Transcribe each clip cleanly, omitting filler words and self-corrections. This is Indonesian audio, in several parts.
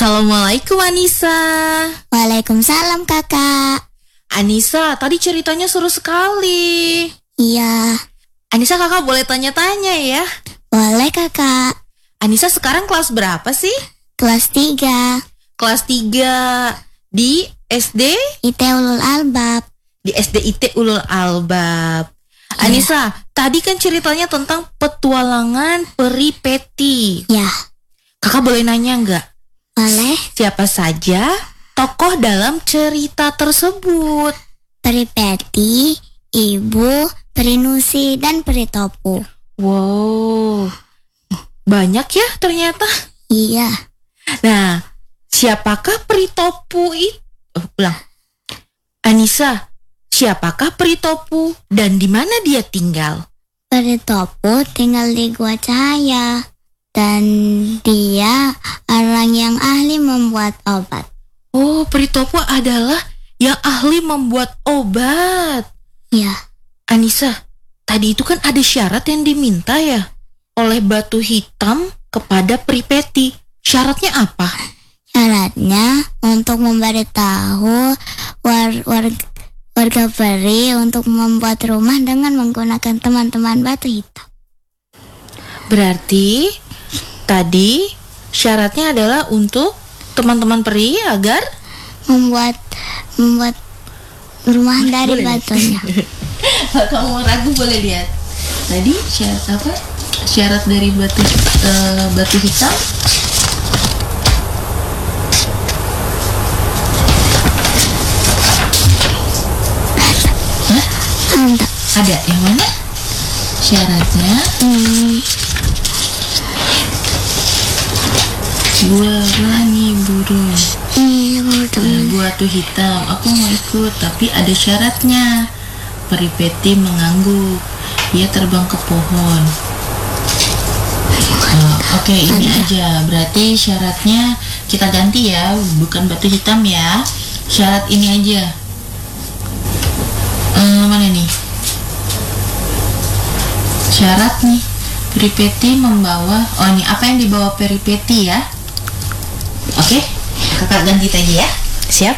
Assalamualaikum Anissa. Waalaikumsalam kakak. Anissa, tadi ceritanya seru sekali. Iya. Anissa, kakak boleh tanya-tanya ya? Boleh kakak. Anissa sekarang kelas berapa sih? Kelas 3 Kelas 3 di SD? IT Ulul Albab. Di SD IT Ulul Albab. Anissa, tadi kan ceritanya tentang petualangan peripeti. Ya, Kakak boleh nanya nggak? boleh. Siapa saja tokoh dalam cerita tersebut? Peripeti, Ibu, Perinusi, dan Peritopu. Wow, banyak ya ternyata. Iya. Nah, siapakah Peritopu itu? Ulang. Anissa, siapakah Peritopu dan di mana dia tinggal? Peritopu tinggal di Gua Cahaya. Dan dia orang yang ahli membuat obat. Oh, Peritopu adalah yang ahli membuat obat. Ya, Anissa, tadi itu kan ada syarat yang diminta ya oleh Batu Hitam kepada Peripeti. Syaratnya apa? syaratnya untuk memberitahu warga peri untuk membuat rumah dengan menggunakan teman-teman Batu Hitam. Berarti tadi syaratnya adalah untuk teman-teman peri agar membuat rumah dari boleh batunya. Kalau kamu ragu boleh lihat. Tadi syarat apa? Syarat dari batu hitam. Mantap. Ada yang mana? Syaratnya gua berani burung. Batu hitam, aku mau ikut, tapi ada syaratnya. Peripeti mengangguk, dia terbang ke pohon. Oke, ini aja. Berarti syaratnya kita ganti ya, bukan batu hitam ya. Syarat ini aja. Mana nih? Syarat nih, Peripeti membawa. Oh, ini apa yang dibawa Peripeti ya? Oke, kakak ganti aja ya. Siap.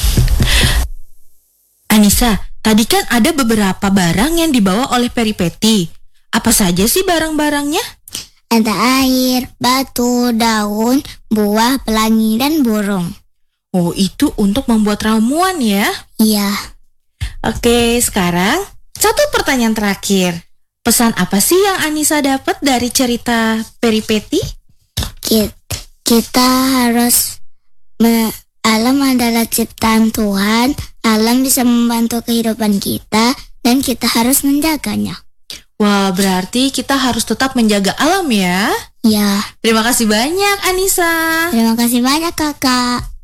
Anissa, tadi kan ada beberapa barang yang dibawa oleh Peripeti. Apa saja sih barang-barangnya? Ada air, batu, daun, buah, pelangi, dan burung. Oh, itu untuk membuat ramuan ya. Iya. Oke, sekarang satu pertanyaan terakhir. Pesan apa sih yang Anissa dapat dari cerita Peripeti? Kita harus alam adalah ciptaan Tuhan. Alam bisa membantu kehidupan kita dan kita harus menjaganya. Wah, berarti kita harus tetap menjaga alam ya. Ya. Terima kasih banyak Anissa. Terima kasih banyak kakak.